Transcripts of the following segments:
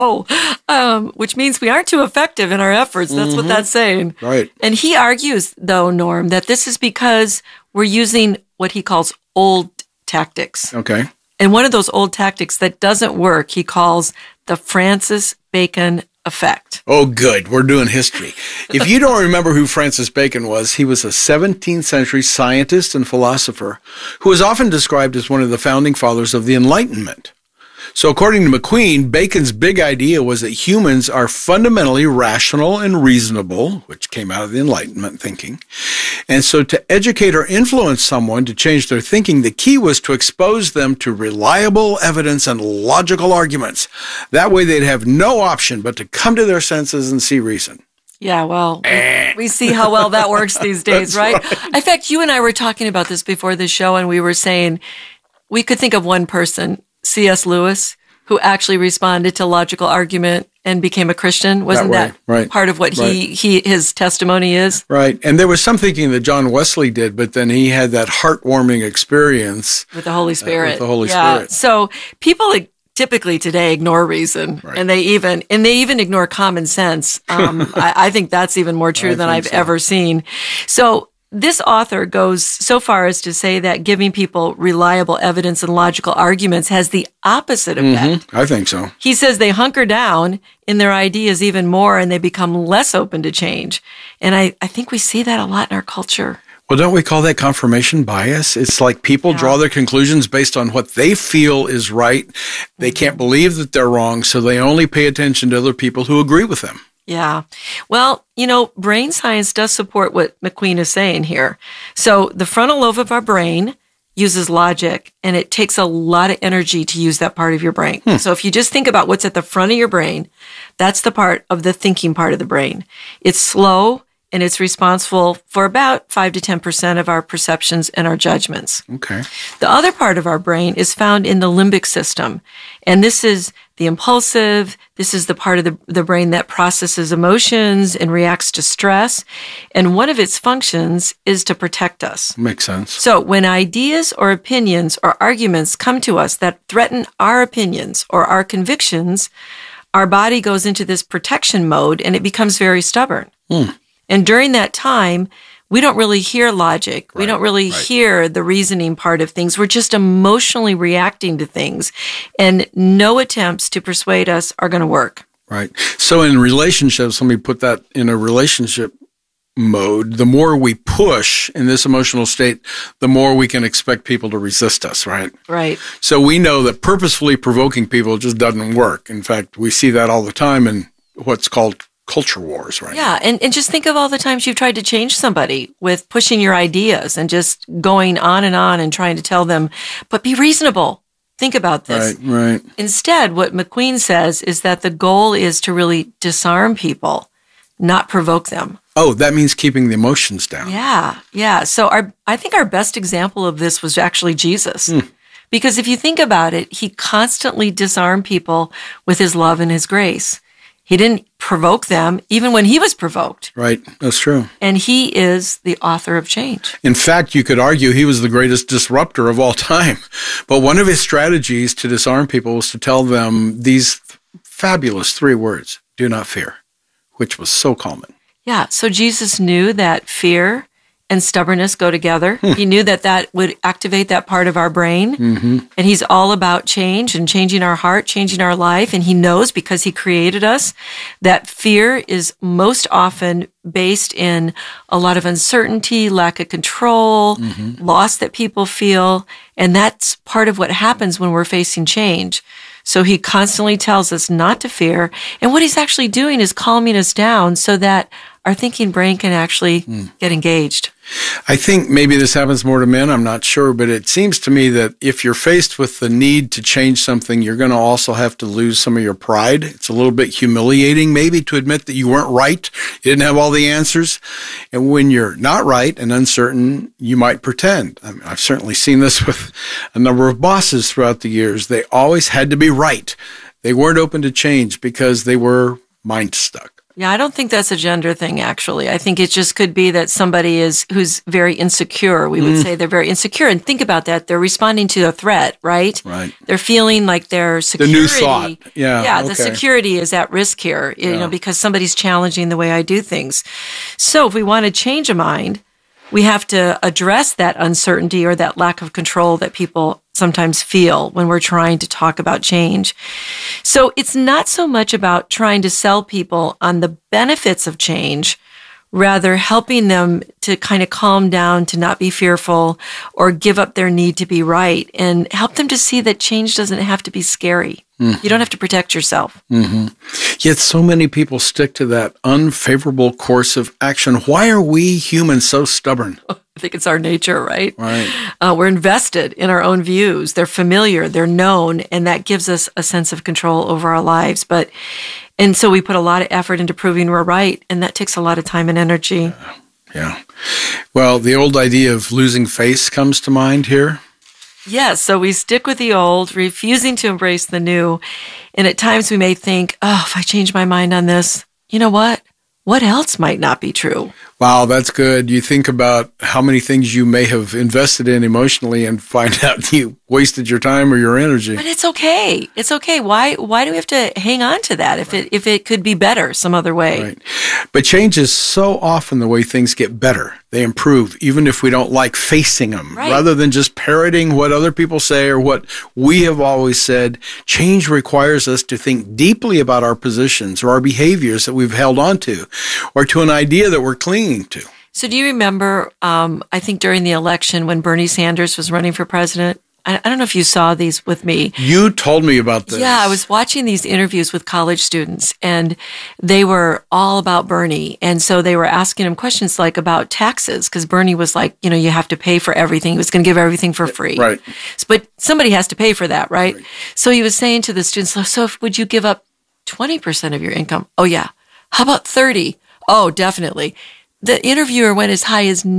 which means we aren't too effective in our efforts. That's what that's saying. Right. And he argues, though, Norm, that this is because we're using what he calls old tactics. Okay. And one of those old tactics that doesn't work, he calls the Francis Bacon effect. Oh, good. We're doing history. If you don't remember who Francis Bacon was, he was a 17th century scientist and philosopher who was often described as one of the founding fathers of the Enlightenment. So according to McQueen, Bacon's big idea was that humans are fundamentally rational and reasonable, which came out of the Enlightenment thinking. And so to educate or influence someone to change their thinking, the key was to expose them to reliable evidence and logical arguments. That way they'd have no option but to come to their senses and see reason. Yeah, well, we see how well that works these days, right? In fact, you and I were talking about this before the show, and we were saying we could think of one person, C.S. Lewis, who actually responded to logical argument and became a Christian. Wasn't that part of what his testimony is? Right. And there was some thinking that John Wesley did, but then he had that heartwarming experience with the Holy Spirit. Spirit. So people typically today ignore reason, and they even ignore common sense. I think that's even more true than I've ever seen. So this author goes so far as to say that giving people reliable evidence and logical arguments has the opposite effect. I think so. He says they hunker down in their ideas even more and they become less open to change. And I think we see that a lot in our culture. Well, don't we call that confirmation bias? It's like people draw their conclusions based on what they feel is right. They can't believe that they're wrong, so they only pay attention to other people who agree with them. Yeah. Well, brain science does support what McQueen is saying here. So the frontal lobe of our brain uses logic, and it takes a lot of energy to use that part of your brain. So if you just think about what's at the front of your brain, that's the part of the thinking part of the brain. It's slow, and it's responsible for about 5 to 10% of our perceptions and our judgments. Okay. The other part of our brain is found in the limbic system, and this is the impulsive. This is the part of the brain that processes emotions and reacts to stress, and one of its functions is to protect us. Makes sense. So when ideas or opinions or arguments come to us that threaten our opinions or our convictions, our body goes into this protection mode, and it becomes very stubborn. And during that time, we don't really hear logic. We don't really hear the reasoning part of things. We're just emotionally reacting to things, and no attempts to persuade us are going to work. Right. So in relationships, let me put that in a relationship mode. The more we push in this emotional state, the more we can expect people to resist us, right? Right. So we know that purposefully provoking people just doesn't work. In fact, we see that all the time in what's called culture wars, right? Yeah, and just think of all the times you've tried to change somebody with pushing your ideas and just going on and trying to tell them, but be reasonable. Think about this. Right. Instead, what McQueen says is that the goal is to really disarm people, not provoke them. Oh, that means keeping the emotions down. Yeah. So I think our best example of this was actually Jesus. Because if you think about it, he constantly disarmed people with his love and his grace. He didn't provoke them, even when he was provoked. Right, that's true. And he is the author of change. In fact, you could argue he was the greatest disruptor of all time. But one of his strategies to disarm people was to tell them these fabulous 3 words, do not fear, which was so common. Yeah, so Jesus knew that fear and stubbornness go together. He knew that would activate that part of our brain. And he's all about change and changing our heart, changing our life. And he knows, because he created us, that fear is most often based in a lot of uncertainty, lack of control, loss that people feel. And that's part of what happens when we're facing change. So he constantly tells us not to fear. And what he's actually doing is calming us down so that our thinking brain can actually get engaged. I think maybe this happens more to men, I'm not sure, but it seems to me that if you're faced with the need to change something, you're going to also have to lose some of your pride. It's a little bit humiliating maybe to admit that you weren't right, you didn't have all the answers. And when you're not right and uncertain, you might pretend. I mean, I've certainly seen this with a number of bosses throughout the years. They always had to be right. They weren't open to change because they were mind stuck. Yeah, I don't think that's a gender thing, actually. I think it just could be that somebody who's very insecure. We would say they're very insecure. And think about that. They're responding to a threat, right? Right. They're feeling like their security. The new thought. Yeah. Yeah, okay. the security is at risk here, you know, because somebody's challenging the way I do things. So if we want to change a mind, we have to address that uncertainty or that lack of control that people sometimes feel when we're trying to talk about change. So it's not so much about trying to sell people on the benefits of change, rather helping them to kind of calm down, to not be fearful or give up their need to be right, and help them to see that change doesn't have to be scary. You don't have to protect yourself. Yet so many people stick to that unfavorable course of action. Why are we humans so stubborn? I think it's our nature, right? Right. We're invested in our own views. They're familiar, they're known, and that gives us a sense of control over our lives. And so we put a lot of effort into proving we're right, and that takes a lot of time and energy. Yeah. Well, the old idea of losing face comes to mind here. Yes, so we stick with the old, refusing to embrace the new. And at times we may think, oh, if I change my mind on this, you know what? What else might not be true? Wow, that's good. You think about how many things you may have invested in emotionally and find out you wasted your time or your energy. But it's okay. It's okay. Why do we have to hang on to that if it could be better some other way? Right. But change is so often the way things get better. They improve, even if we don't like facing them. Right. Rather than just parroting what other people say or what we have always said, change requires us to think deeply about our positions or our behaviors that we've held on to, or to an idea that we're clinging to. So do you remember, I think during the election when Bernie Sanders was running for president? I don't know if you saw these with me. You told me about this. Yeah, I was watching these interviews with college students, and they were all about Bernie. And so they were asking him questions like about taxes, because Bernie was like, you know, you have to pay for everything. He was going to give everything for free. Right. But somebody has to pay for that, right? So he was saying to the students, so would you give up 20% of your income? Oh, yeah. How about 30? Oh, definitely. The interviewer went as high as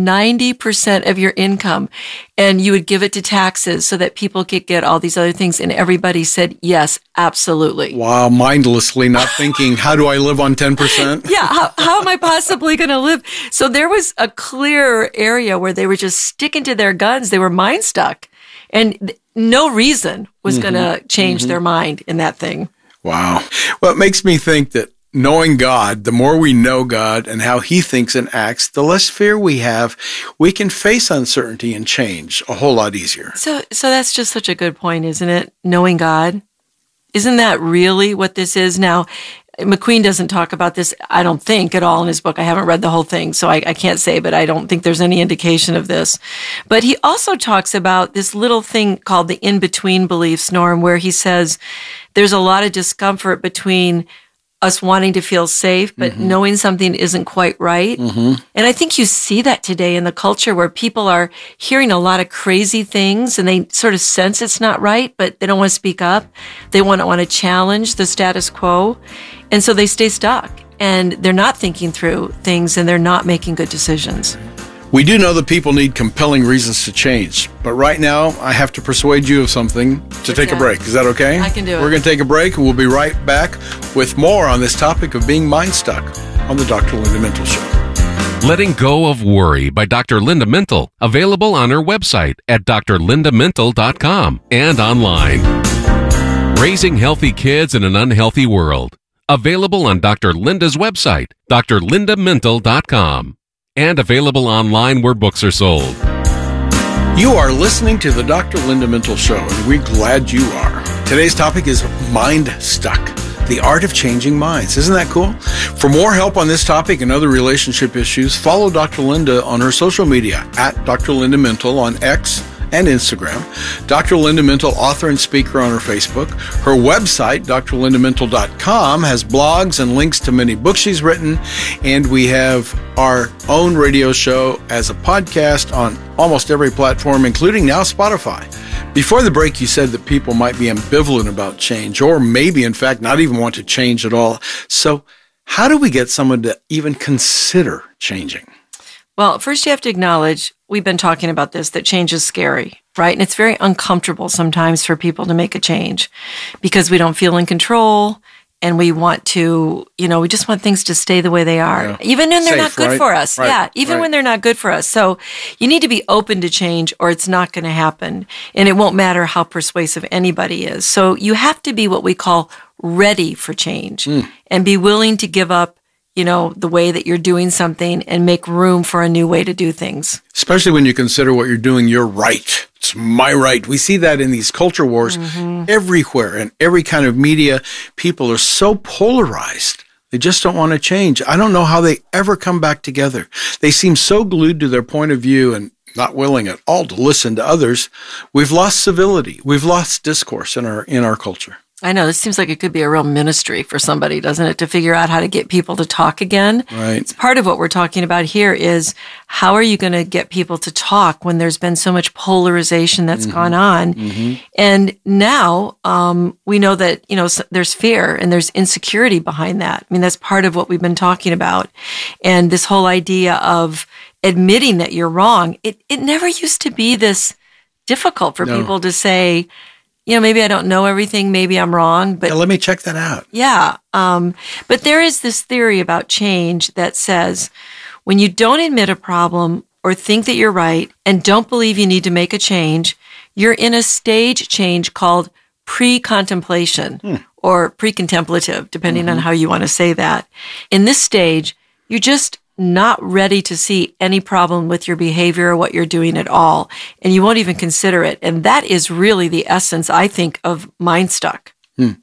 90% of your income, and you would give it to taxes so that people could get all these other things. And everybody said, yes, absolutely. Wow, mindlessly not thinking, how do I live on 10%? Yeah, how am I possibly going to live? So there was a clear area where they were just sticking to their guns. They were mind stuck, and no reason was going to change their mind in that thing. Wow. Well, it makes me think that knowing God, the more we know God and how he thinks and acts, the less fear we have. We can face uncertainty and change a whole lot easier. So that's just such a good point, isn't it? Knowing God. Isn't that really what this is? Now, McQueen doesn't talk about this, I don't think, at all in his book. I haven't read the whole thing, so I can't say, but I don't think there's any indication of this. But he also talks about this little thing called the in-between beliefs, Norm, where he says there's a lot of discomfort between us wanting to feel safe, but knowing something isn't quite right. And I think you see that today in the culture where people are hearing a lot of crazy things and they sort of sense it's not right, but they don't want to speak up. They want to challenge the status quo. And so they stay stuck and they're not thinking through things and they're not making good decisions. We do know that people need compelling reasons to change, but right now I have to persuade you of something to take a break. Is that okay? I can do it. We're going to take a break and we'll be right back with more on this topic of being mind stuck on the Dr. Linda Mintle Show. Letting Go of Worry by Dr. Linda Mintle, available on her website at drlindamintle.com and online. Raising Healthy Kids in an Unhealthy World, available on Dr. Linda's website, drlindamintle.com. and available online where books are sold. You are listening to the Dr. Linda Mintle Show, and we're glad you are. Today's topic is mind stuck, the art of changing minds. Isn't that cool? For more help on this topic and other relationship issues, follow Dr. Linda on her social media at Dr. Linda Mintle on X and Instagram, Dr. Linda Mintle, author and speaker, on her Facebook. Her website, drlindamintle.com, has blogs and links to many books she's written, and we have our own radio show as a podcast on almost every platform, including now Spotify. Before the break, you said that people might be ambivalent about change, or maybe, in fact, not even want to change at all. So how do we get someone to even consider changing? Well, first you have to acknowledge, we've been talking about this, that change is scary, right? And it's very uncomfortable sometimes for people to make a change because we don't feel in control and we want to, we just want things to stay the way they are, Yeah. even when they're not Safe, good right? for us. Right, Yeah, even right. when they're not good for us. So you need to be open to change or it's not going to happen. And it won't matter how persuasive anybody is. So you have to be what we call ready for change and be willing to give up, the way that you're doing something and make room for a new way to do things. Especially when you consider what you're doing, you're right. It's my right. We see that in these culture wars everywhere and every kind of media. People are so polarized. They just don't want to change. I don't know how they ever come back together. They seem so glued to their point of view and not willing at all to listen to others. We've lost civility. We've lost discourse in our culture. I know, this seems like it could be a real ministry for somebody, doesn't it, to figure out how to get people to talk again? Right. It's part of what we're talking about here is how are you going to get people to talk when there's been so much polarization that's gone on? And now we know that, there's fear and there's insecurity behind that. I mean, that's part of what we've been talking about. And this whole idea of admitting that you're wrong, it never used to be this difficult for people to say, maybe I don't know everything, maybe I'm wrong, but Let me check that out. yeah. But there is this theory about change that says when you don't admit a problem or think that you're right and don't believe you need to make a change, you're in a stage change called pre-contemplation or pre-contemplative, depending on how you want to say that. In this stage, you're just not ready to see any problem with your behavior or what you're doing at all. And you won't even consider it. And that is really the essence, I think, of Mind Stuck.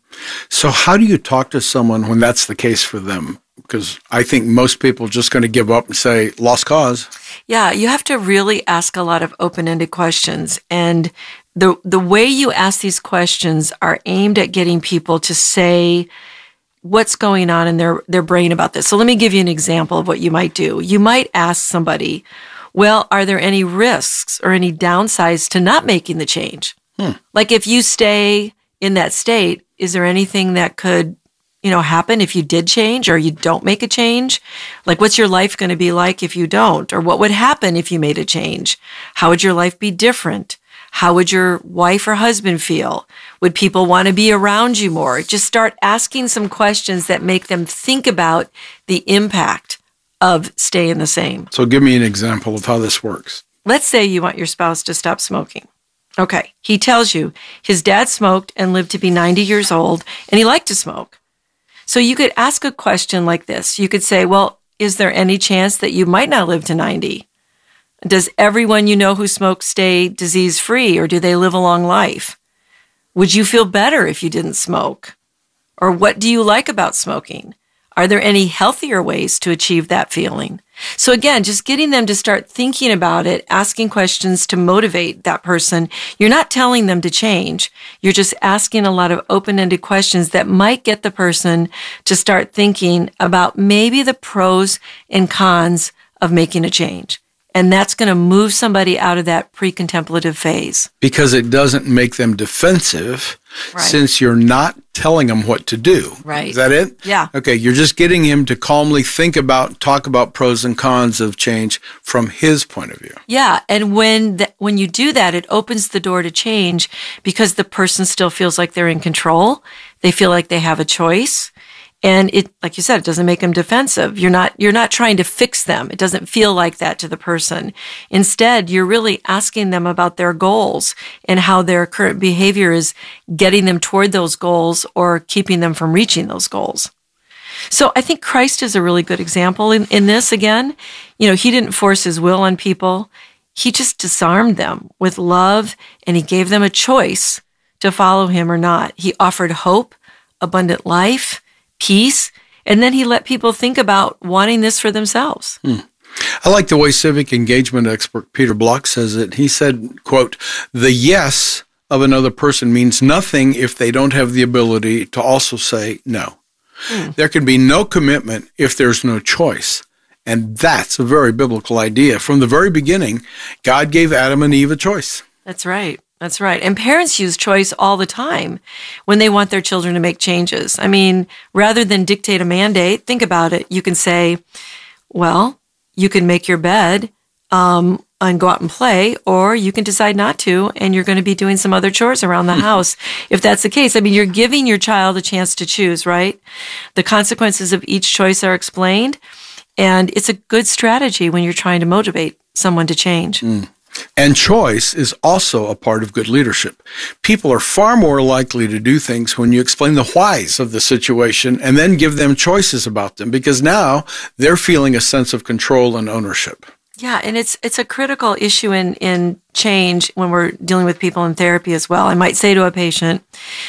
So how do you talk to someone when that's the case for them? Because I think most people are just going to give up and say, lost cause. Yeah, you have to really ask a lot of open-ended questions. And the way you ask these questions are aimed at getting people to say what's going on in their brain about this. So let me give you an example of what you might do. You might ask somebody, well, are there any risks or any downsides to not making the change? Like if you stay in that state, is there anything that could, happen if you did change or you don't make a change? Like what's your life going to be like if you don't? Or what would happen if you made a change? How would your life be different? How would your wife or husband feel? Would people want to be around you more? Just start asking some questions that make them think about the impact of staying the same. So give me an example of how this works. Let's say you want your spouse to stop smoking. Okay, he tells you his dad smoked and lived to be 90 years old, and he liked to smoke. So you could ask a question like this. You could say, well, is there any chance that you might not live to 90? Does everyone you know who smokes stay disease-free, or do they live a long life? Would you feel better if you didn't smoke? Or what do you like about smoking? Are there any healthier ways to achieve that feeling? So again, just getting them to start thinking about it, asking questions to motivate that person. You're not telling them to change. You're just asking a lot of open-ended questions that might get the person to start thinking about maybe the pros and cons of making a change. And that's going to move somebody out of that pre-contemplative phase. Because it doesn't make them defensive Right. since you're not telling them what to do. Right. Is that it? Yeah. Okay, you're just getting him to calmly talk about pros and cons of change from his point of view. Yeah, and when you do that, it opens the door to change because the person still feels like they're in control. They feel like they have a choice. And it, like you said, it doesn't make them defensive. You're not trying to fix them. It doesn't feel like that to the person. Instead, you're really asking them about their goals and how their current behavior is getting them toward those goals or keeping them from reaching those goals. So I think Christ is a really good example in this again. He didn't force his will on people. He just disarmed them with love, and he gave them a choice to follow him or not. He offered hope, abundant life, peace, and then he let people think about wanting this for themselves. I like the way civic engagement expert Peter Block says it. He said, quote, "The yes of another person means nothing if they don't have the ability to also say no." There can be no commitment if there's no choice. And that's a very biblical idea. From the very beginning, God gave Adam and Eve a choice. That's right. That's right. And parents use choice all the time when they want their children to make changes. I mean, rather than dictate a mandate, think about it. You can say, well, you can make your bed and go out and play, or you can decide not to, and you're going to be doing some other chores around the house. If that's the case, I mean, you're giving your child a chance to choose, right? The consequences of each choice are explained, and it's a good strategy when you're trying to motivate someone to change. And choice is also a part of good leadership. People are far more likely to do things when you explain the whys of the situation and then give them choices about them, because now they're feeling a sense of control and ownership. Yeah, and it's a critical issue in change when we're dealing with people in therapy as well. I might say to a patient,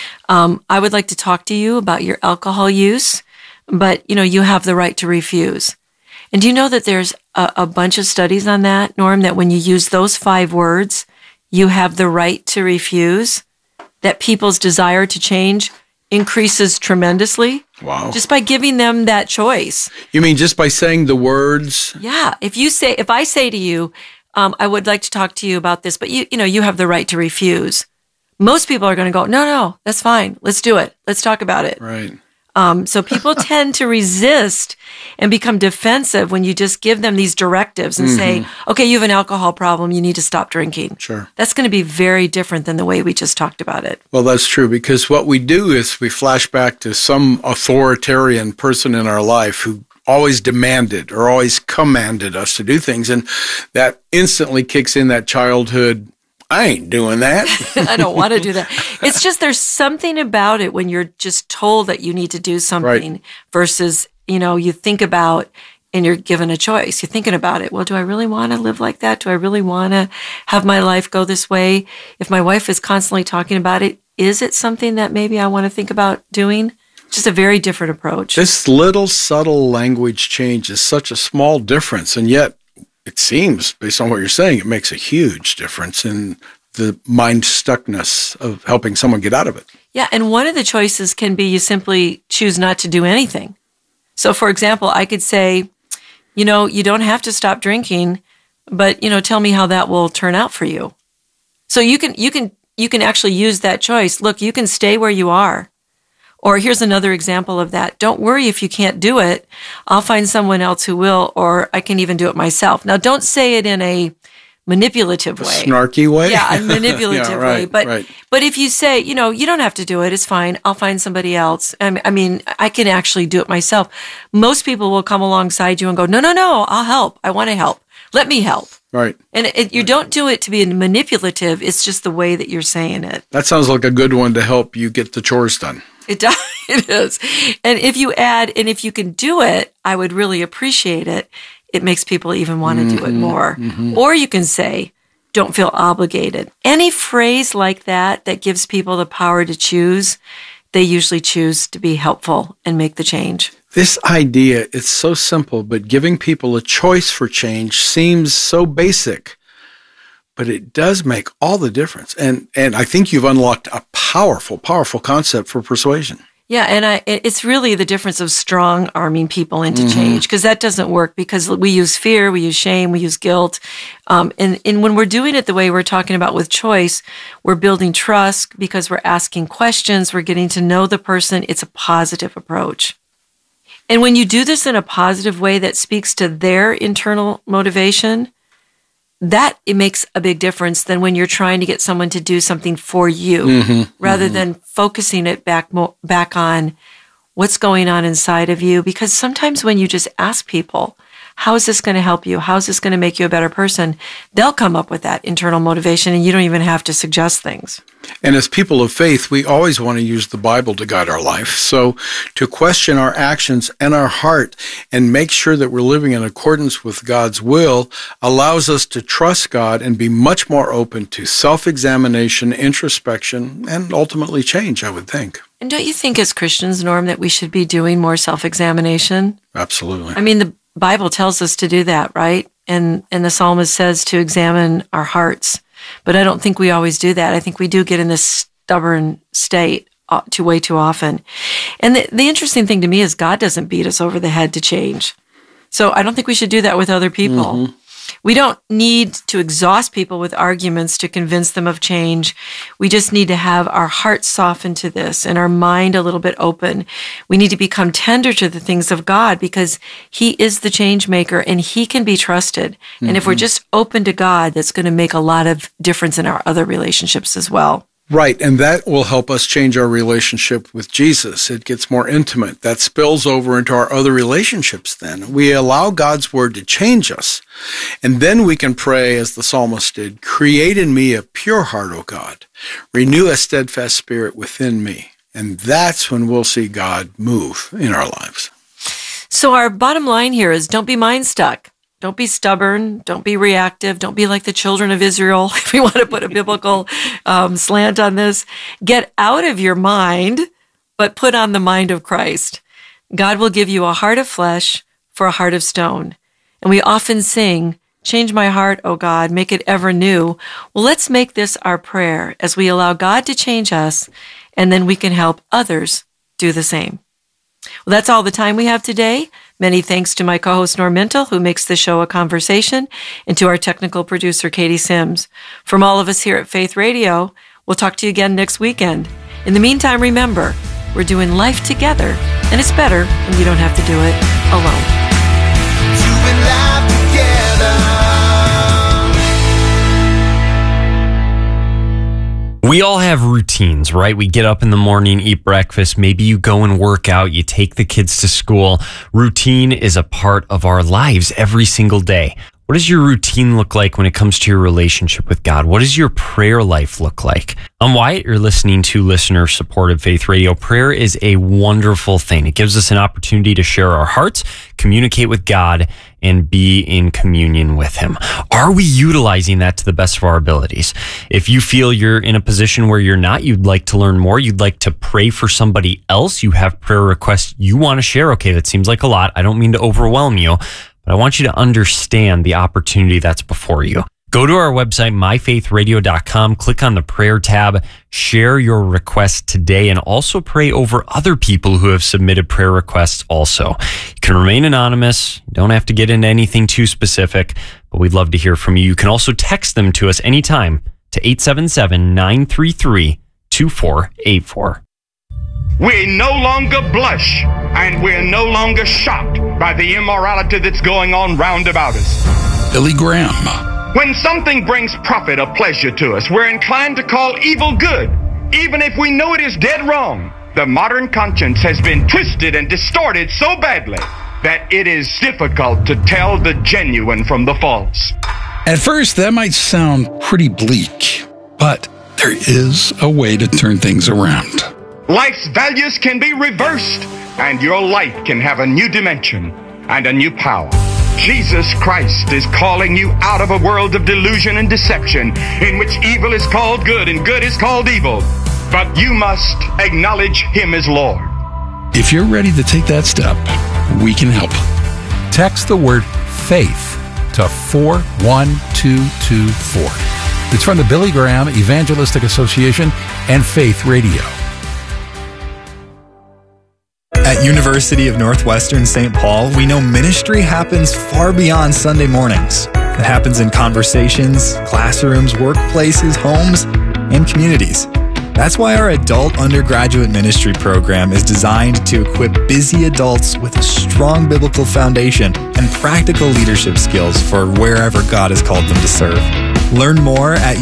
I would like to talk to you about your alcohol use, but you have the right to refuse. And do you know that there's a bunch of studies on that, Norm, that when you use those 5 words, you have the right to refuse, that people's desire to change increases tremendously? Wow. Just by giving them that choice. You mean just by saying the words? Yeah. If I say to you, I would like to talk to you about this, but you have the right to refuse. Most people are going to go, no, that's fine. Let's do it. Let's talk about it. Right. So people tend to resist and become defensive when you just give them these directives and say, okay, you have an alcohol problem. You need to stop drinking. Sure. That's going to be very different than the way we just talked about it. Well, that's true, because what we do is we flash back to some authoritarian person in our life who always demanded or always commanded us to do things. And that instantly kicks in that childhood, I ain't doing that. I don't want to do that. It's just there's something about it when you're just told that you need to do something versus, you think about and you're given a choice. You're thinking about it. Well, do I really want to live like that? Do I really want to have my life go this way? If my wife is constantly talking about it, is it something that maybe I want to think about doing? Just a very different approach. This little subtle language change is such a small difference, and yet it seems, based on what you're saying, it makes a huge difference in the mind stuckness of helping someone get out of it. Yeah, and one of the choices can be you simply choose not to do anything. So, for example, I could say, you don't have to stop drinking, but, tell me how that will turn out for you. So you can actually use that choice. Look, you can stay where you are. Or here's another example of that. Don't worry if you can't do it. I'll find someone else who will, or I can even do it myself. Now, don't say it in a manipulative way. Snarky way? Yeah, a manipulative way. But if you say, you don't have to do it, it's fine. I'll find somebody else. I mean, I can actually do it myself. Most people will come alongside you and go, no, I'll help. I want to help. Let me help. Right. And you don't do it to be manipulative. It's just the way that you're saying it. That sounds like a good one to help you get the chores done. It does. It is. And if you add, and if you can do it, I would really appreciate it. It makes people even want to do it more. Or you can say, don't feel obligated. Any phrase like that gives people the power to choose, they usually choose to be helpful and make the change. This idea is so simple, but giving people a choice for change seems so basic. But it does make all the difference. And I think you've unlocked a powerful, powerful concept for persuasion. Yeah, and it's really the difference of strong arming people into change, because that doesn't work because we use fear, we use shame, we use guilt. And when we're doing it the way we're talking about with choice, we're building trust because we're asking questions, we're getting to know the person. It's a positive approach. And when you do this in a positive way that speaks to their internal motivation, it makes a big difference than when you're trying to get someone to do something for you, rather than focusing it back on what's going on inside of you. Because sometimes when you just ask people, how is this going to help you? How is this going to make you a better person? They'll come up with that internal motivation, and you don't even have to suggest things. And as people of faith, we always want to use the Bible to guide our life. So to question our actions and our heart and make sure that we're living in accordance with God's will allows us to trust God and be much more open to self-examination, introspection, and ultimately change, I would think. And don't you think as Christians, Norm, that we should be doing more self-examination? Absolutely. I mean, the Bible tells us to do that, right? And the psalmist says to examine our hearts. But I don't think we always do that. I think we do get in this stubborn state way too often. And the interesting thing to me is God doesn't beat us over the head to change. So I don't think we should do that with other people. We don't need to exhaust people with arguments to convince them of change. We just need to have our heart softened to this and our mind a little bit open. We need to become tender to the things of God because He is the change maker and He can be trusted. Mm-hmm. And if we're just open to God, that's going to make a lot of difference in our other relationships as well. Right, and that will help us change our relationship with Jesus. It gets more intimate. That spills over into our other relationships then. We allow God's word to change us, and then we can pray as the psalmist did, create in me a pure heart, O God. Renew a steadfast spirit within me. And that's when we'll see God move in our lives. So our bottom line here is don't be mind stuck. Don't be stubborn. Don't be reactive. Don't be like the children of Israel, if we want to put a biblical slant on this. Get out of your mind, but put on the mind of Christ. God will give you a heart of flesh for a heart of stone. And we often sing, change my heart, O God, make it ever new. Well, let's make this our prayer as we allow God to change us, and then we can help others do the same. Well, that's all the time we have today. Many thanks to my co-host Norm Mintle, who makes the show a conversation, and to our technical producer, Katie Sims. From all of us here at Faith Radio, we'll talk to you again next weekend. In the meantime, remember, we're doing life together, and it's better when you don't have to do it alone. Doing life together. We all have routines, right? We get up in the morning, eat breakfast. Maybe you go and work out. You take the kids to school. Routine is a part of our lives every single day. What does your routine look like when it comes to your relationship with God? What does your prayer life look like? I'm Wyatt. You're listening to listener-supported Faith Radio. Prayer is a wonderful thing. It gives us an opportunity to share our hearts, communicate with God, and be in communion with Him. Are we utilizing that to the best of our abilities? If you feel you're in a position where you're not, you'd like to learn more, you'd like to pray for somebody else, you have prayer requests you want to share. Okay, that seems like a lot. I don't mean to overwhelm you, but I want you to understand the opportunity that's before you. Go to our website, myfaithradio.com, click on the prayer tab, share your request today, and also pray over other people who have submitted prayer requests also. You can remain anonymous. You don't have to get into anything too specific, but we'd love to hear from you. You can also text them to us anytime to 877-933-2484. We no longer blush, and we're no longer shocked by the immorality that's going on round about us. Billy Graham. When something brings profit or pleasure to us, we're inclined to call evil good, even if we know it is dead wrong. The modern conscience has been twisted and distorted so badly that it is difficult to tell the genuine from the false. At first, that might sound pretty bleak, but there is a way to turn things around. Life's values can be reversed, and your life can have a new dimension and a new power. Jesus Christ is calling you out of a world of delusion and deception in which evil is called good and good is called evil. But you must acknowledge Him as Lord. If you're ready to take that step, we can help. Text the word FAITH to 41224. It's from the Billy Graham Evangelistic Association and Faith Radio. At University of Northwestern St. Paul, we know ministry happens far beyond Sunday mornings. It happens in conversations, classrooms, workplaces, homes, and communities. That's why our adult undergraduate ministry program is designed to equip busy adults with a strong biblical foundation and practical leadership skills for wherever God has called them to serve. Learn more at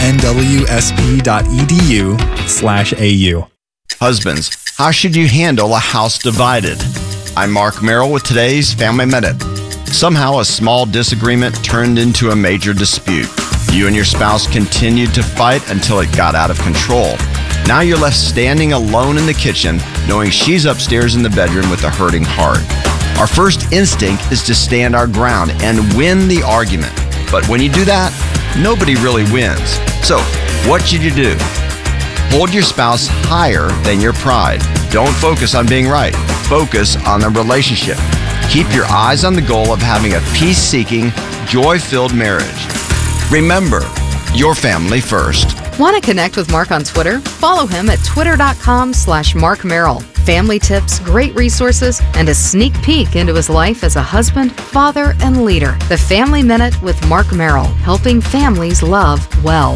unwsp.edu/au. Husbands, how should you handle a house divided? I'm Mark Merrill with today's Family Minute. Somehow a small disagreement turned into a major dispute. You and your spouse continued to fight until it got out of control. Now you're left standing alone in the kitchen, knowing she's upstairs in the bedroom with a hurting heart. Our first instinct is to stand our ground and win the argument. But when you do that, nobody really wins. So, what should you do? Hold your spouse higher than your pride. Don't focus on being right. Focus on the relationship. Keep your eyes on the goal of having a peace-seeking, joy-filled marriage. Remember, your family first. Want to connect with Mark on Twitter? Follow him at twitter.com/Mark Merrill. Family tips, great resources, and a sneak peek into his life as a husband, father, and leader. The Family Minute with Mark Merrill, helping families love well.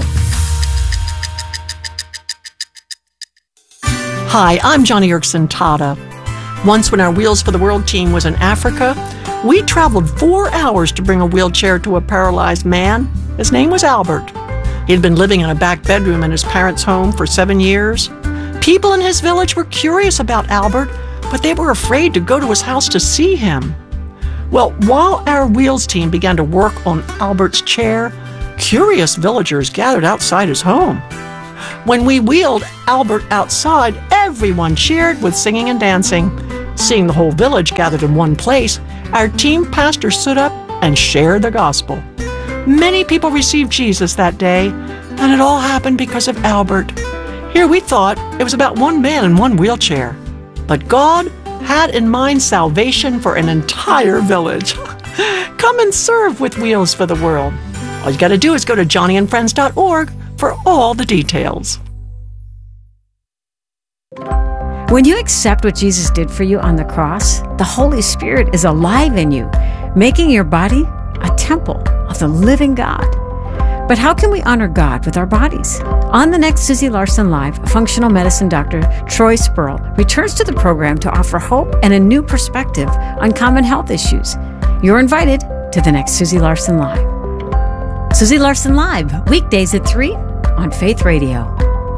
Hi, I'm Johnny Erickson Tada. Once when our Wheels for the World team was in Africa, we traveled 4 hours to bring a wheelchair to a paralyzed man. His name was Albert. He had been living in a back bedroom in his parents' home for 7 years. People in his village were curious about Albert, but they were afraid to go to his house to see him. Well, while our Wheels team began to work on Albert's chair, curious villagers gathered outside his home. When we wheeled Albert outside, everyone cheered with singing and dancing. Seeing the whole village gathered in one place, our team pastor stood up and shared the gospel. Many people received Jesus that day, and it all happened because of Albert. Here we thought it was about one man in one wheelchair, but God had in mind salvation for an entire village. Come and serve with Wheels for the World. All you got to do is go to johnnyandfriends.org for all the details. When you accept what Jesus did for you on the cross, the Holy Spirit is alive in you, making your body a temple of the living God. But how can we honor God with our bodies? On the next Susie Larson Live, functional medicine doctor Troy Spurl returns to the program to offer hope and a new perspective on common health issues. You're invited to the next Susie Larson Live. Susie Larson Live, weekdays at 3 on Faith Radio.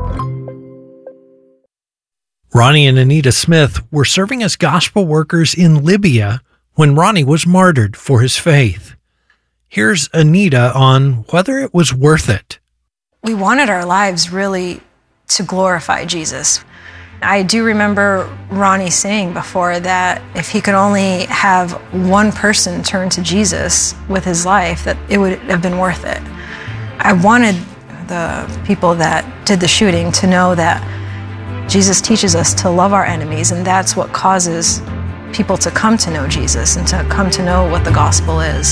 Ronnie and Anita Smith were serving as gospel workers in Libya when Ronnie was martyred for his faith. Here's Anita on whether it was worth it. We wanted our lives really to glorify Jesus. I do remember Ronnie saying before that if he could only have one person turn to Jesus with his life, that it would have been worth it. I wanted the people that did the shooting to know that Jesus teaches us to love our enemies, and that's what causes people to come to know Jesus and to come to know what the gospel is.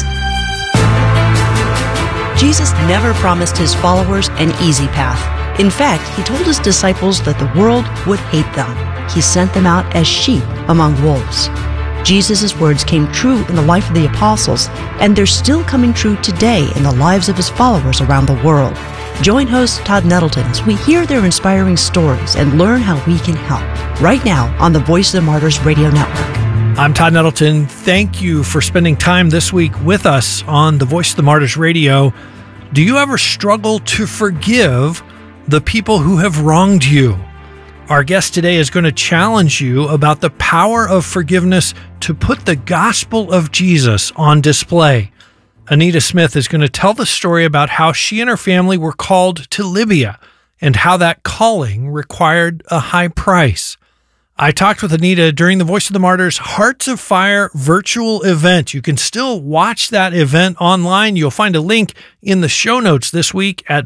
Jesus never promised his followers an easy path. In fact, he told his disciples that the world would hate them. He sent them out as sheep among wolves. Jesus' words came true in the life of the apostles, and they're still coming true today in the lives of his followers around the world. Join host Todd Nettleton as we hear their inspiring stories and learn how we can help. Right now on the Voice of the Martyrs Radio Network. I'm Todd Nettleton. Thank you for spending time this week with us on the Voice of the Martyrs Radio. Do you ever struggle to forgive the people who have wronged you? Our guest today is going to challenge you about the power of forgiveness to put the gospel of Jesus on display. Anita Smith is going to tell the story about how she and her family were called to Libya and how that calling required a high price. I talked with Anita during the Voice of the Martyrs Hearts of Fire virtual event. You can still watch that event online. You'll find a link in the show notes this week at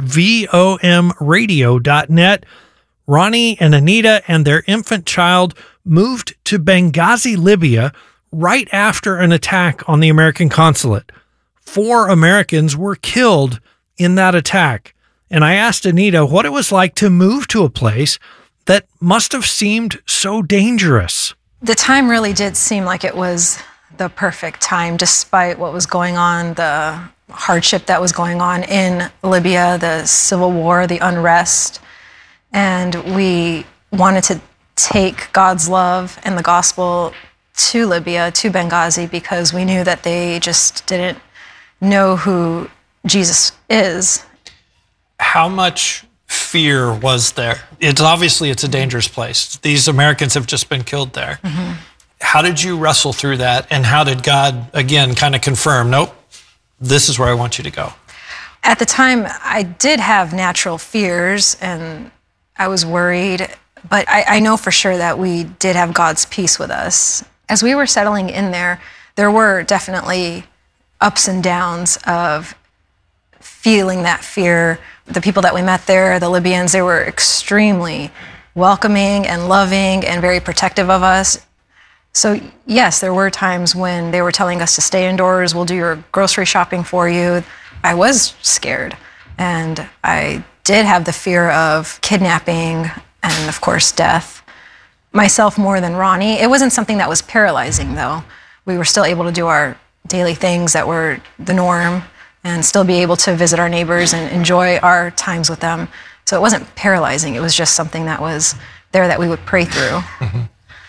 vomradio.net. Ronnie and Anita and their infant child moved to Benghazi, Libya, right after an attack on the American consulate. 4 Americans were killed in that attack. And I asked Anita what it was like to move to a place that must have seemed so dangerous. The time really did seem like it was the perfect time, despite what was going on, the hardship that was going on in Libya, the civil war, the unrest. And we wanted to take God's love and the gospel to Libya, to Benghazi, because we knew that they just didn't know who Jesus is. How much fear was there? It's a dangerous place. These Americans have just been killed there. Mm-hmm. How did you wrestle through that? And how did God, again, kind of confirm, nope, this is where I want you to go? At the time, I did have natural fears and I was worried, but I know for sure that we did have God's peace with us. As we were settling in there were definitely ups and downs of feeling that fear. The people that we met there, the Libyans, they were extremely welcoming and loving and very protective of us. So yes, there were times when they were telling us to stay indoors, we'll do your grocery shopping for you. I was scared and I did have the fear of kidnapping and, of course, death. Myself more than Ronnie. It wasn't something that was paralyzing, though. We were still able to do our daily things that were the norm and still be able to visit our neighbors and enjoy our times with them. So it wasn't paralyzing. It was just something that was there that we would pray through. Mm-hmm.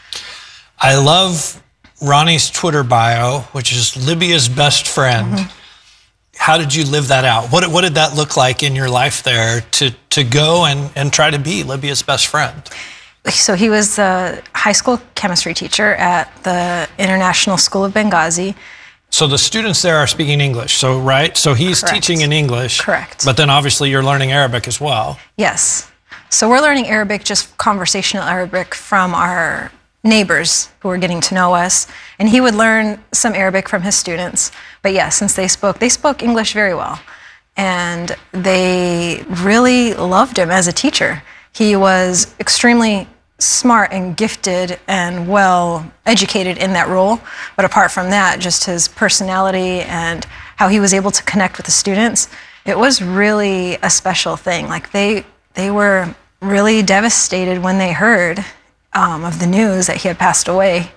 I love Ronnie's Twitter bio, which is Libya's best friend. Mm-hmm. How did you live that out? What did that look like in your life there to go and try to be Libya's best friend? So he was a high school chemistry teacher at the International School of Benghazi. So the students there are speaking English, so right? So he's Correct. teaching in English. Correct. But then obviously you're learning Arabic as well. Yes. So we're learning Arabic, just conversational Arabic from our neighbors who were getting to know us. And he would learn some Arabic from his students. But yes, since they spoke English very well. And they really loved him as a teacher. He was extremely smart and gifted and well educated in that role. But apart from that, just his personality and how he was able to connect with the students, it was really a special thing. Like they were really devastated when they heard of the news that he had passed away.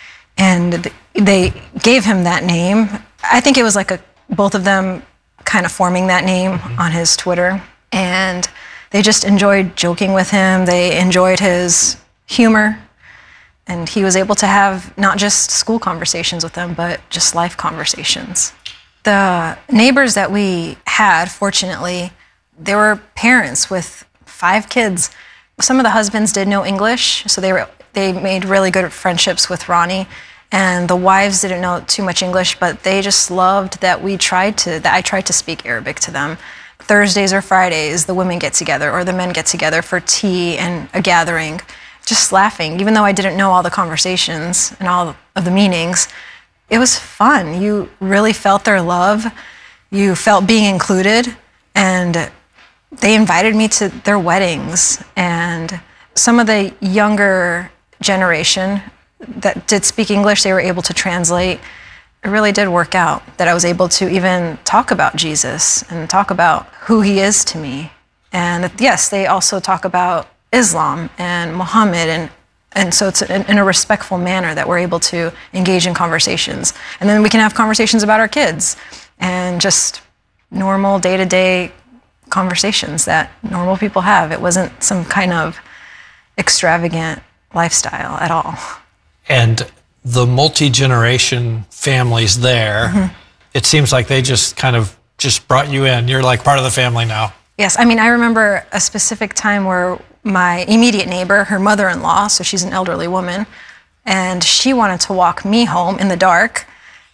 And they gave him that name. I think it was like both of them kind of forming that name on his Twitter. And they just enjoyed joking with him. They enjoyed his humor. And he was able to have not just school conversations with them, but just life conversations. The neighbors that we had, fortunately, they were parents with 5 kids. Some of the husbands did know English, so they made really good friendships with Ronnie. And the wives didn't know too much English, but they just loved that I tried to speak Arabic to them. Thursdays or Fridays, the women get together or the men get together for tea and a gathering, just laughing. Even though I didn't know all the conversations and all of the meanings, it was fun. You really felt their love. You felt being included. And they invited me to their weddings. And some of the younger generation that did speak English, they were able to translate. It really did work out that I was able to even talk about Jesus and talk about who he is to me. And yes, they also talk about Islam and Muhammad, and so it's in a respectful manner that we're able to engage in conversations. And then we can have conversations about our kids and just normal day-to-day conversations that normal people have. It wasn't some kind of extravagant lifestyle at all. And the multi-generation families there, it seems like they just kind of just brought you in. You're like part of the family now. Yes, I mean, I remember a specific time where my immediate neighbor, her mother-in-law, so she's an elderly woman, and she wanted to walk me home in the dark.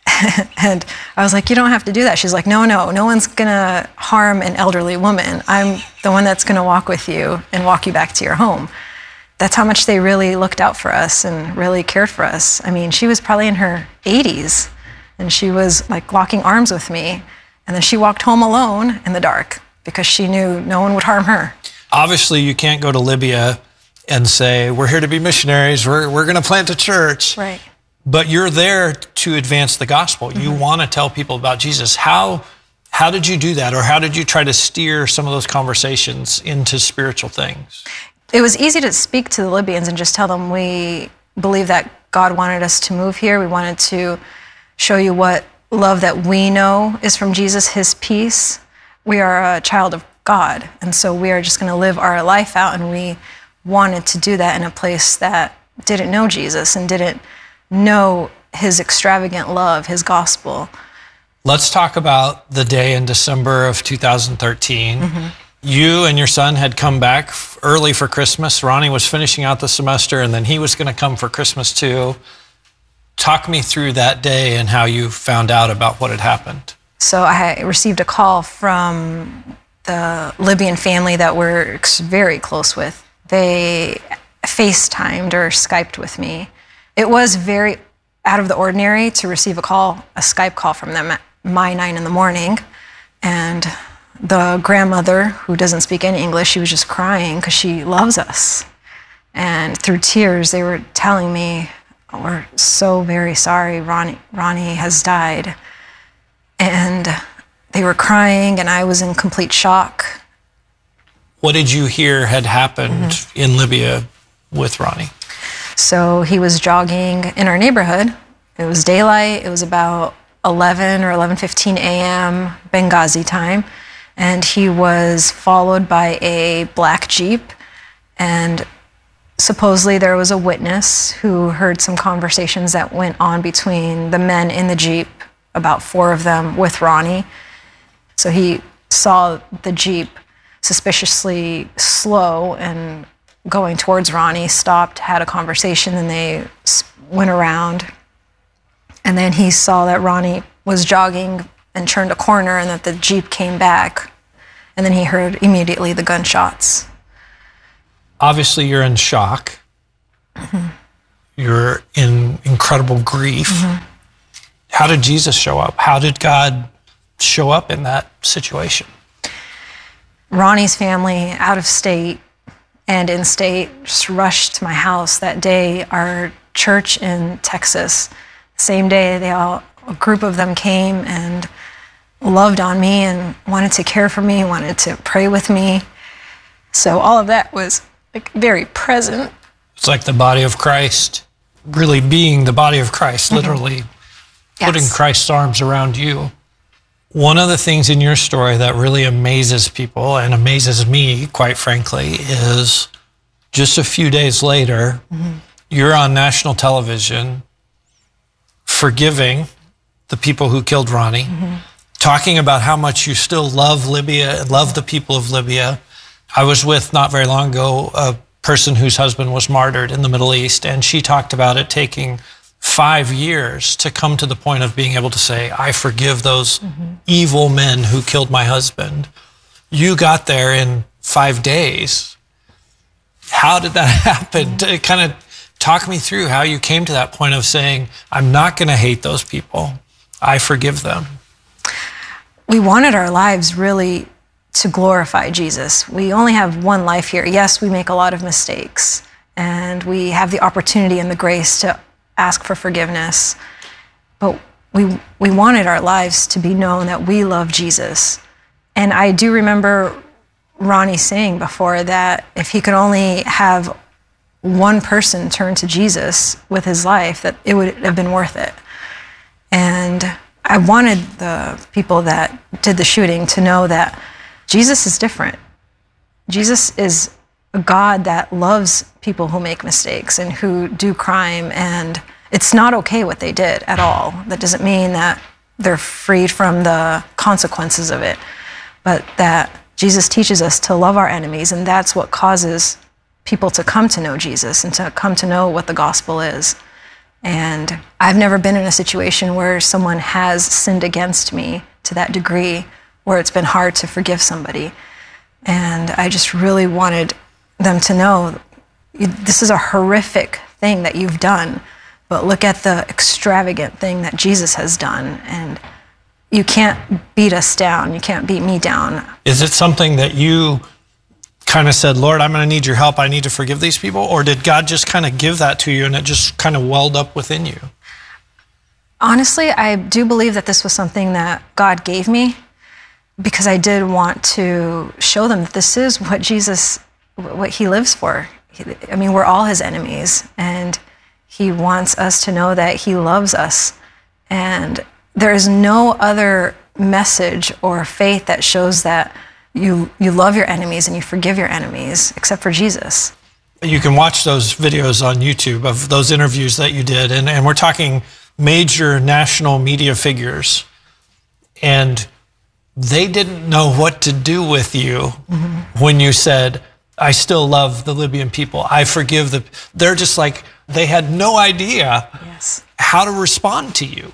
And I was like, you don't have to do that. She's like, no one's gonna harm an elderly woman. I'm the one that's gonna walk with you and walk you back to your home. That's how much they really looked out for us and really cared for us. I mean, she was probably in her 80s, and she was like locking arms with me. And then she walked home alone in the dark because she knew no one would harm her. Obviously, you can't go to Libya and say, we're here to be missionaries, we're going to plant a church. Right. But you're there to advance the gospel. You want to tell people about Jesus. How did you do that? Or how did you try to steer some of those conversations into spiritual things? It was easy to speak to the Libyans and just tell them we believe that God wanted us to move here. We wanted to show you what love that we know is from Jesus, his peace. We are a child of God, and so we are just going to live our life out, and we wanted to do that in a place that didn't know Jesus and didn't know his extravagant love, his gospel. Let's talk about the day in December of 2013. You and your son had come back early for Christmas. Ronnie was finishing out the semester, and then he was going to come for Christmas too. Talk me through that day and how you found out about what had happened. So I received a call from the Libyan family that we're very close with. They FaceTimed or Skyped with me. It was very out of the ordinary to receive a Skype call from them at my 9 in the morning. And the grandmother, who doesn't speak any English, she was just crying because she loves us. And through tears, they were telling me, we're so very sorry, Ronnie has died. And they were crying, and I was in complete shock. What did you hear had happened in Libya with Ronnie? So he was jogging in our neighborhood. It was daylight. It was about 11 or 11:15 a.m. Benghazi time. And he was followed by a black Jeep. And supposedly there was a witness who heard some conversations that went on between the men in the Jeep, about 4 of them, with Ronnie. So he saw the Jeep suspiciously slow and going towards Ronnie, stopped, had a conversation, and they went around. And then he saw that Ronnie was jogging and turned a corner and that the Jeep came back. And then he heard immediately the gunshots. Obviously, you're in shock. You're in incredible grief. How did Jesus show up? How did God show up in that situation? Ronnie's family, out of state and in state, just rushed to my house that day. Our church in Texas, same day, a group of them came and loved on me and wanted to care for me, wanted to pray with me. So all of that was like very present. It's like the body of Christ, really being the body of Christ, literally putting Christ's arms around you. One of the things in your story that really amazes people and amazes me, quite frankly, is just a few days later, you're on national television forgiving the people who killed Ronnie, talking about how much you still love Libya and love the people of Libya. I was with, not very long ago, a person whose husband was martyred in the Middle East, and she talked about it taking 5 years to come to the point of being able to say, I forgive those evil men who killed my husband. You got there in 5 days. How did that happen? Kind of talk me through how you came to that point of saying, I'm not going to hate those people. I forgive them. We wanted our lives really to glorify Jesus. We only have one life here. Yes, we make a lot of mistakes, and we have the opportunity and the grace to ask for forgiveness. But we wanted our lives to be known that we love Jesus. And I do remember Ronnie saying before that if he could only have one person turn to Jesus with his life, that it would have been worth it. And I wanted the people that did the shooting to know that Jesus is different. Jesus is a God that loves people who make mistakes and who do crime, and it's not okay what they did at all. That doesn't mean that they're freed from the consequences of it, but that Jesus teaches us to love our enemies, and that's what causes people to come to know Jesus and to come to know what the gospel is. And I've never been in a situation where someone has sinned against me to that degree where it's been hard to forgive somebody. And I just really wanted them to know, this is a horrific thing that you've done, but look at the extravagant thing that Jesus has done. And you can't beat us down. You can't beat me down. Is it something that you kind of said, Lord, I'm going to need your help. I need to forgive these people? Or did God just kind of give that to you and it just kind of welled up within you? Honestly, I do believe that this was something that God gave me, because I did want to show them that this is what Jesus, what he lives for. I mean, we're all his enemies, and he wants us to know that he loves us. And there is no other message or faith that shows that you love your enemies and you forgive your enemies except for Jesus. You can watch those videos on YouTube of those interviews that you did, and we're talking major national media figures, and they didn't know what to do with you when you said, I still love the Libyan people. I forgive the... They're just like, they had no idea how to respond to you.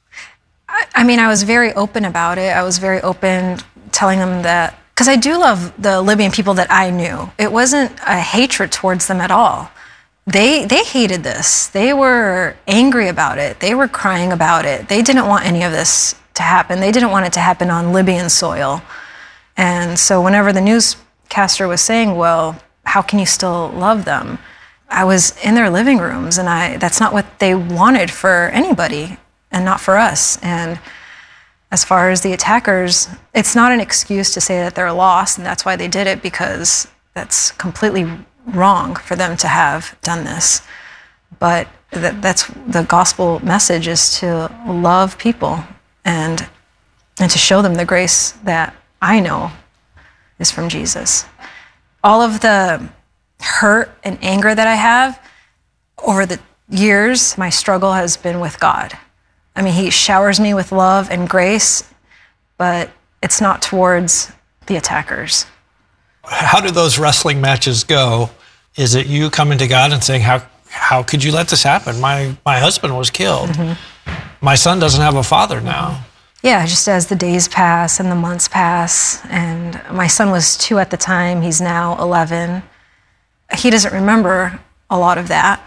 I mean, I was very open about it. I was very open telling them that, because I do love the Libyan people that I knew. It wasn't a hatred towards them at all. They hated this. They were angry about it. They were crying about it. They didn't want any of this to happen. They didn't want it to happen on Libyan soil. And so whenever the newscaster was saying, well, how can you still love them? I was in their living rooms, and that's not what they wanted for anybody, and not for us. And as far as the attackers, it's not an excuse to say that they're lost and that's why they did it, because that's completely wrong for them to have done this. But that's the gospel message, is to love people and to show them the grace that I know is from Jesus. All of the hurt and anger that I have over the years, my struggle has been with God. I mean, he showers me with love and grace, but it's not towards the attackers. How do those wrestling matches go? Is it you coming to God and saying, how could you let this happen? My husband was killed. Mm-hmm. My son doesn't have a father now. Yeah, just as the days pass and the months pass, and my son was 2 at the time, he's now 11. He doesn't remember a lot of that.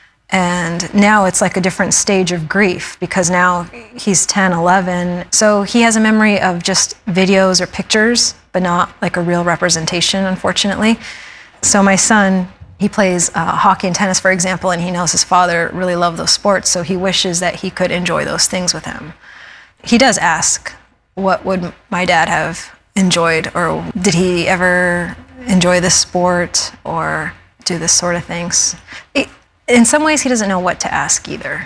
And now it's like a different stage of grief, because now he's 10, 11. So he has a memory of just videos or pictures, but not like a real representation, unfortunately. So my son, he plays hockey and tennis, for example, and he knows his father really loved those sports, so he wishes that he could enjoy those things with him. He does ask, what would my dad have enjoyed, or did he ever enjoy this sport or do this sort of things? In some ways, he doesn't know what to ask either.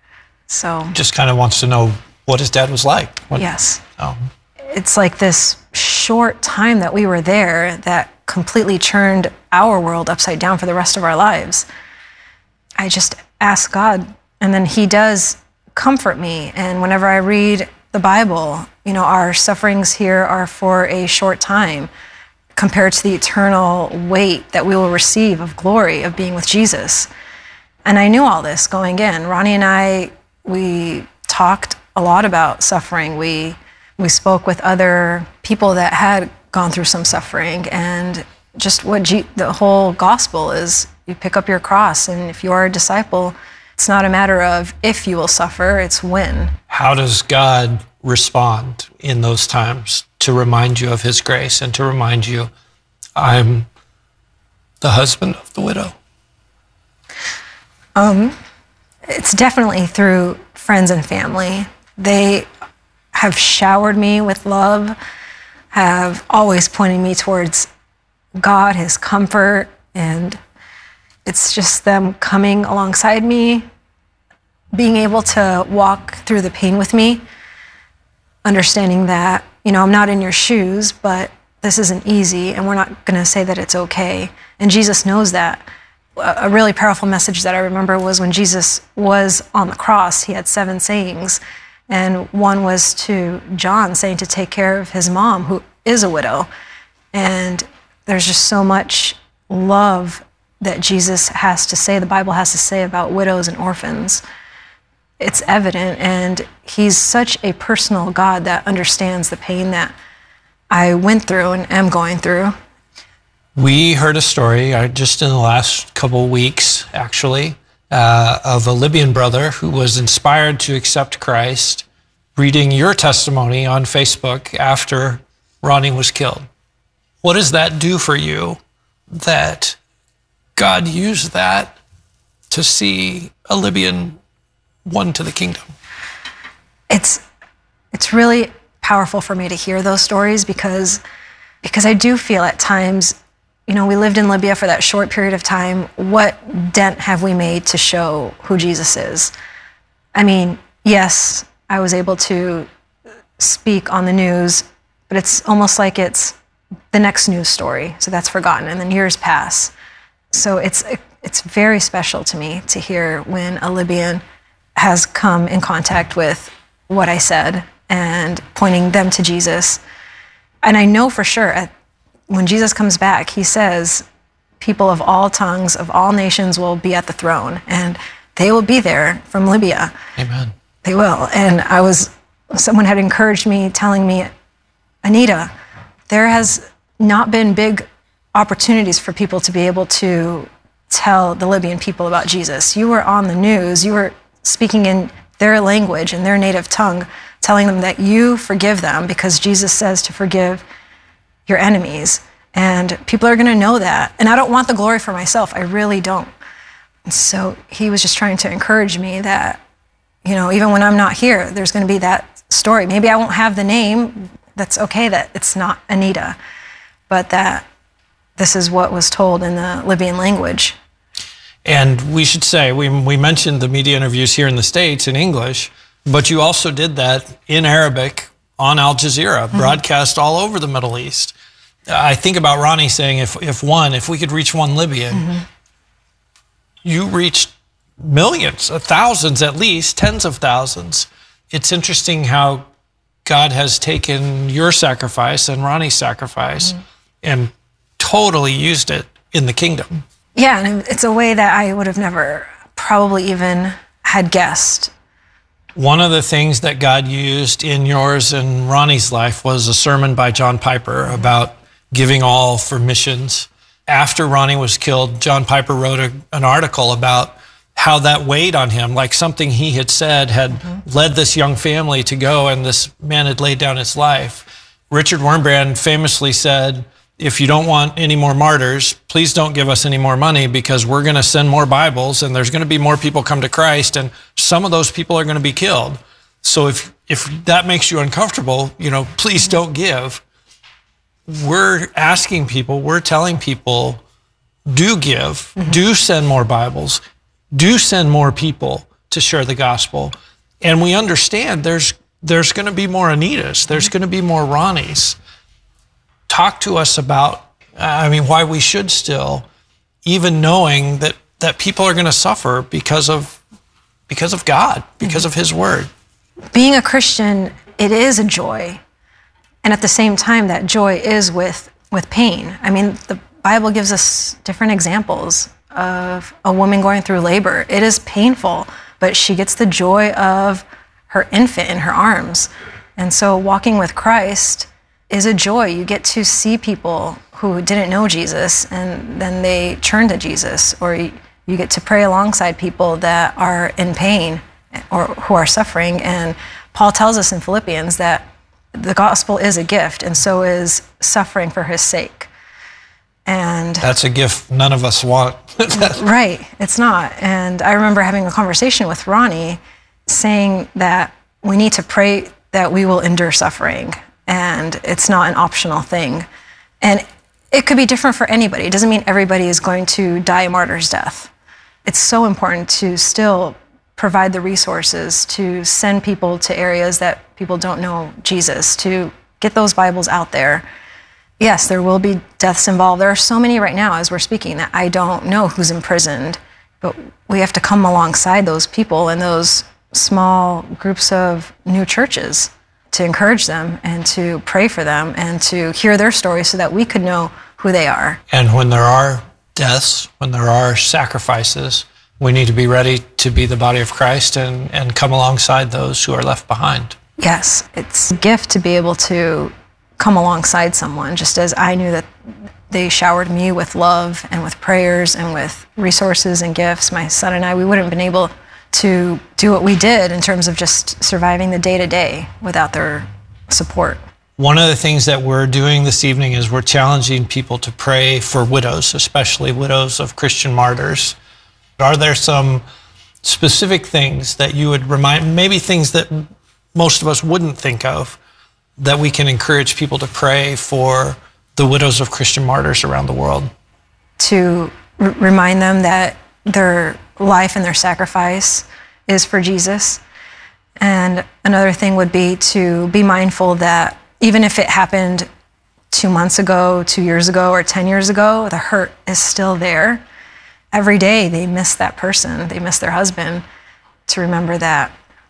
So just kind of wants to know what his dad was like. Yes. It's like this short time that we were there that completely turned our world upside down for the rest of our lives. I just ask God, and then he does comfort me. And whenever I read the Bible, you know, our sufferings here are for a short time compared to the eternal weight that we will receive of glory of being with Jesus. And I knew all this going in. Ronnie and I, we talked a lot about suffering. We spoke with other people that had gone through some suffering, and just what the whole gospel is. You pick up your cross, and if you are a disciple, it's not a matter of if you will suffer, it's when. How does God respond in those times to remind you of his grace and to remind you, I'm the husband of the widow? It's definitely through friends and family. They have showered me with love, have always pointed me towards God, his comfort, and it's just them coming alongside me, being able to walk through the pain with me, understanding that, you know, I'm not in your shoes, but this isn't easy, and we're not going to say that it's okay. And Jesus knows that. A really powerful message that I remember was when Jesus was on the cross, he had 7 sayings, and one was to John, saying to take care of his mom, who is a widow. And there's just so much love that Jesus has to say, the Bible has to say about widows and orphans. It's evident, and he's such a personal God that understands the pain that I went through and am going through. We heard a story just in the last couple of weeks, actually, of a Libyan brother who was inspired to accept Christ, reading your testimony on Facebook after Ronnie was killed. What does that do for you, that God used that to see a Libyan won to the kingdom? It's really powerful for me to hear those stories, because I do feel at times, you know, we lived in Libya for that short period of time. What dent have we made to show who Jesus is? I mean, yes, I was able to speak on the news, but it's almost like it's the next news story. So that's forgotten, and then years pass. So it's very special to me to hear when a Libyan has come in contact with what I said and pointing them to Jesus. And I know for sure when Jesus comes back, he says, people of all tongues, of all nations will be at the throne, and they will be there from Libya. Amen. They will. And someone had encouraged me, telling me, Anita, there has not been big opportunities for people to be able to tell the Libyan people about Jesus. You were on the news, you were speaking in their language, in their native tongue, telling them that you forgive them because Jesus says to forgive your enemies. And people are going to know that. And I don't want the glory for myself. I really don't. And so he was just trying to encourage me that even when I'm not here, there's going to be that story. Maybe I won't have the name. That's okay that it's not Anita, but that this is what was told in the Libyan language. And we should say, we mentioned the media interviews here in the States in English, but you also did that in Arabic on Al Jazeera, broadcast all over the Middle East. I think about Ronnie saying, if we could reach one Libyan, you reached millions, thousands at least, tens of thousands. It's interesting how God has taken your sacrifice and Ronnie's sacrifice and totally used it in the kingdom. Yeah, and it's a way that I would have never probably even had guessed. One of the things that God used in yours and Ronnie's life was a sermon by John Piper about giving all for missions. After Ronnie was killed, John Piper wrote an article about how that weighed on him, like something he had said had led this young family to go, and this man had laid down his life. Richard Wurmbrand famously said, if you don't want any more martyrs, please don't give us any more money, because we're going to send more Bibles and there's going to be more people come to Christ, and some of those people are going to be killed. So if that makes you uncomfortable, please don't give. We're asking people, we're telling people, do give, do send more Bibles, do send more people to share the gospel. And we understand there's going to be more Anitas, there's going to be more Ronnies. Talk to us about, why we should still, even knowing that people are going to suffer because of God, because of His Word. Being a Christian, it is a joy. And at the same time, that joy is with pain. The Bible gives us different examples of a woman going through labor. It is painful, but she gets the joy of her infant in her arms. And so walking with Christ is a joy. You get to see people who didn't know Jesus and then they turn to Jesus, or you get to pray alongside people that are in pain or who are suffering. And Paul tells us in Philippians that the gospel is a gift, and so is suffering for His sake. And that's a gift none of us want. Right, it's not. And I remember having a conversation with Ronnie saying that we need to pray that we will endure suffering, and it's not an optional thing. And it could be different for anybody. It doesn't mean everybody is going to die a martyr's death. It's so important to still provide the resources to send people to areas that people don't know Jesus, to get those Bibles out there. Yes, there will be deaths involved. There are so many right now as we're speaking that I don't know who's imprisoned, but we have to come alongside those people and those small groups of new churches to encourage them and to pray for them and to hear their stories so that we could know who they are. And when there are deaths, when there are sacrifices, we need to be ready to be the body of Christ and come alongside those who are left behind. Yes, it's a gift to be able to come alongside someone, just as I knew that they showered me with love and with prayers and with resources and gifts. My son and I, we wouldn't have been able to do what we did in terms of just surviving the day-to-day without their support. One of the things that we're doing this evening is we're challenging people to pray for widows, especially widows of Christian martyrs. Are there some specific things that you would remind, maybe things that most of us wouldn't think of, that we can encourage people to pray for the widows of Christian martyrs around the world? To remind them that their life and their sacrifice is for Jesus. And another thing would be to be mindful that even if it happened 2 months ago, 2 years ago, or 10 years ago, the hurt is still there. Every day they miss that person, they miss their husband, to remember that,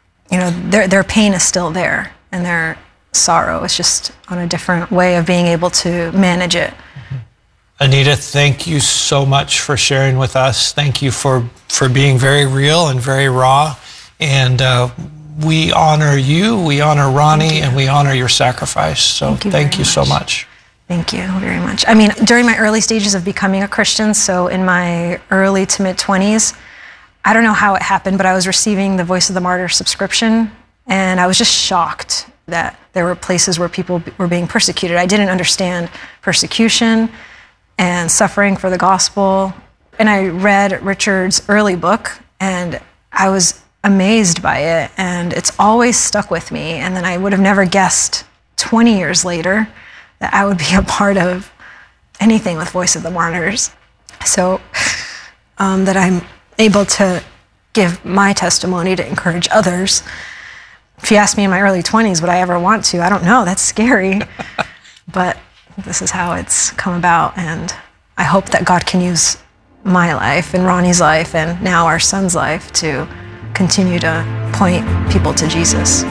their pain is still there and their sorrow is just on a different way of being able to manage it. Anita, thank you so much for sharing with us. Thank you for being very real and very raw. And we honor you, we honor Ronnie, and we honor your sacrifice. So thank you so much. Thank you very much. During my early stages of becoming a Christian, so in my early to mid-20s, I don't know how it happened, but I was receiving the Voice of the Martyr subscription, and I was just shocked that there were places where people were being persecuted. I didn't understand persecution and suffering for the gospel. And I read Richard's early book, and I was amazed by it, and it's always stuck with me. And then I would have never guessed 20 years later that I would be a part of anything with Voice of the Martyrs. So that I'm able to give my testimony to encourage others. If you ask me in my early 20s, would I ever want to? I don't know. That's scary. But this is how it's come about, and I hope that God can use my life and Ronnie's life and now our son's life to continue to point people to Jesus.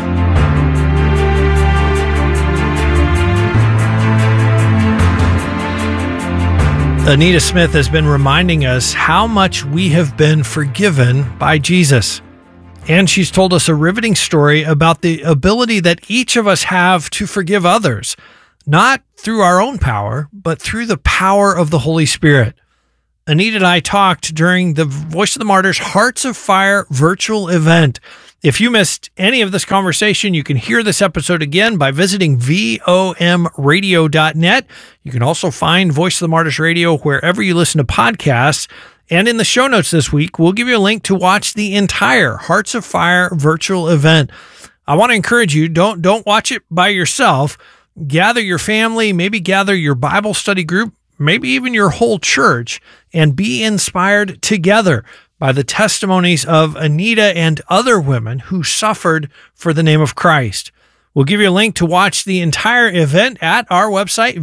Anita Smith has been reminding us how much we have been forgiven by Jesus. And she's told us a riveting story about the ability that each of us have to forgive others, not through our own power, but through the power of the Holy Spirit. Anita and I talked during the Voice of the Martyrs Hearts of Fire virtual event. If you missed any of this conversation, you can hear this episode again by visiting vomradio.net. You can also find Voice of the Martyrs Radio wherever you listen to podcasts. And in the show notes this week, we'll give you a link to watch the entire Hearts of Fire virtual event. I want to encourage you, don't watch it by yourself. Gather your family, maybe gather your Bible study group, maybe even your whole church, and be inspired together by the testimonies of Anita and other women who suffered for the name of Christ. We'll give you a link to watch the entire event at our website,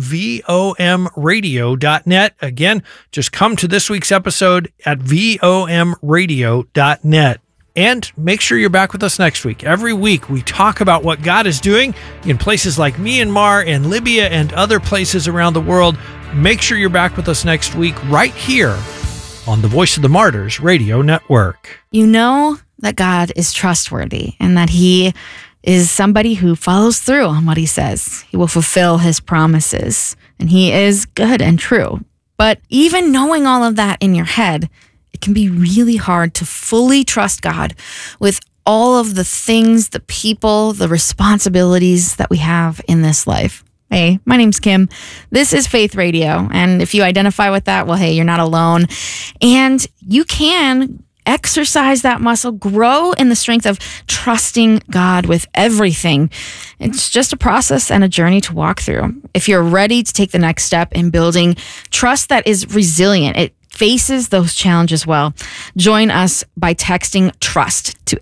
vomradio.net. Again, just come to this week's episode at vomradio.net. And make sure you're back with us next week. Every week, we talk about what God is doing in places like Myanmar and Libya and other places around the world. Make sure you're back with us next week right here on the Voice of the Martyrs Radio Network. You know that God is trustworthy and that he is somebody who follows through on what he says. He will fulfill his promises, and he is good and true. But even knowing all of that in your head, it can be really hard to fully trust God with all of the things, the people, the responsibilities that we have in this life. Hey, my name's Kim. This is Faith Radio. And if you identify with that, well, hey, you're not alone. And you can exercise that muscle, grow in the strength of trusting God with everything. It's just a process and a journey to walk through. If you're ready to take the next step in building trust that is resilient, it faces those challenges well, join us by texting TRUST to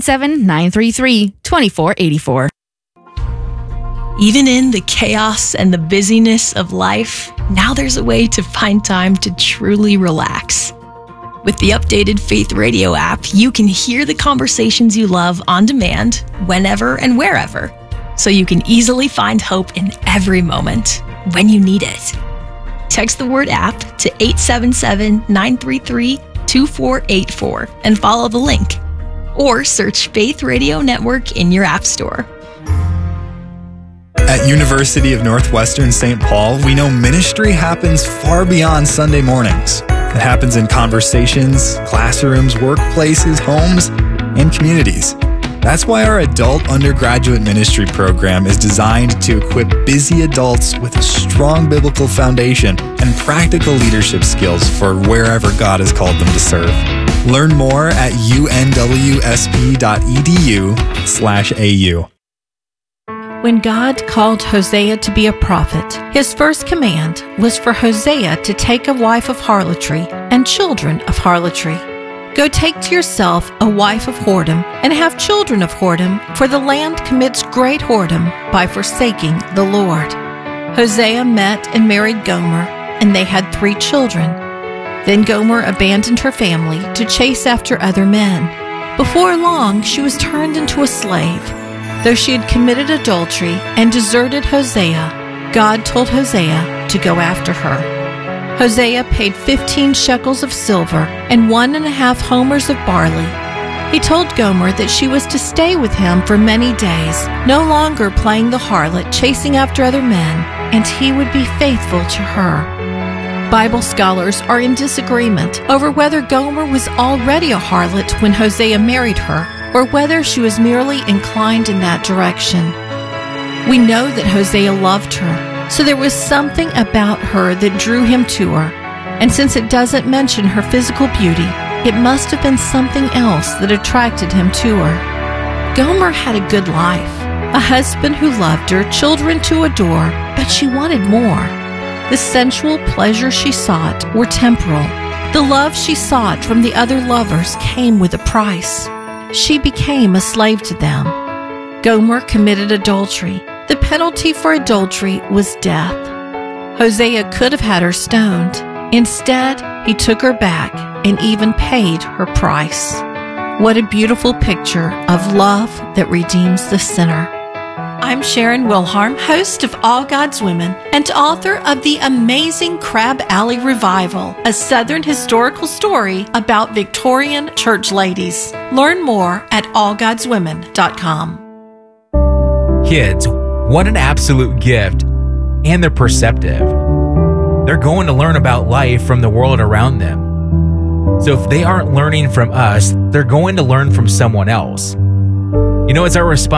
877-933-2484. Even in the chaos and the busyness of life, now there's a way to find time to truly relax. With the updated Faith Radio app, you can hear the conversations you love on demand, whenever and wherever, so you can easily find hope in every moment when you need it. Text the word app to 877-933-2484 and follow the link. Or search Faith Radio Network in your app store. At University of Northwestern St. Paul, we know ministry happens far beyond Sunday mornings. It happens in conversations, classrooms, workplaces, homes, and communities. That's why our adult undergraduate ministry program is designed to equip busy adults with a strong biblical foundation and practical leadership skills for wherever God has called them to serve. Learn more at unwsp.edu/au. When God called Hosea to be a prophet, his first command was for Hosea to take a wife of harlotry and children of harlotry. Go take to yourself a wife of whoredom and have children of whoredom, for the land commits great whoredom by forsaking the Lord. Hosea met and married Gomer, and they had 3 children. Then Gomer abandoned her family to chase after other men. Before long, she was turned into a slave. Though she had committed adultery and deserted Hosea, God told Hosea to go after her. Hosea paid 15 shekels of silver and 1.5 homers of barley. He told Gomer that she was to stay with him for many days, no longer playing the harlot, chasing after other men, and he would be faithful to her. Bible scholars are in disagreement over whether Gomer was already a harlot when Hosea married her, or whether she was merely inclined in that direction. We know that Hosea loved her, so there was something about her that drew him to her. And since it doesn't mention her physical beauty, It must have been something else that attracted him to her. Gomer had a good life, a husband who loved her, children to adore, but she wanted more. The sensual pleasure she sought were temporal. The love she sought from the other lovers came with a price. She became a slave to them. Gomer committed adultery. The penalty for adultery was death. Hosea could have had her stoned. Instead, he took her back and even paid her price. What a beautiful picture of love that redeems the sinner. I'm Sharon Wilharm, host of All God's Women and author of The Amazing Crab Alley Revival, a Southern historical story about Victorian church ladies. Learn more at allgodswomen.com. Kids, what an absolute gift, and they're perceptive. They're going to learn about life from the world around them. So if they aren't learning from us, they're going to learn from someone else. You know, it's our responsibility